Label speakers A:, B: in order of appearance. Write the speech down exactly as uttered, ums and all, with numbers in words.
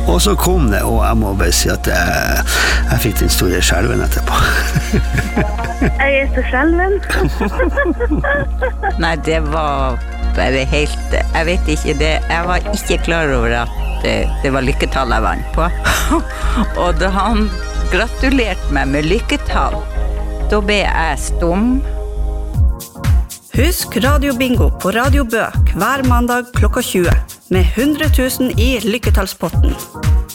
A: Og så kom det, og jeg må bare si at jeg, jeg fikk den store skjelven etterpå.
B: Jeg er så skjelven.
C: Nei, det var bare helt, jeg vet ikke det, jeg var ikke klar over at det, det var lykketall jeg vant på. Og da han gratulerte meg med lykketall, da ble jeg stum.
D: Husk Radio Bingo på Radio Bø hver mandag klokka tjue med hundre tusen i lykketallspotten.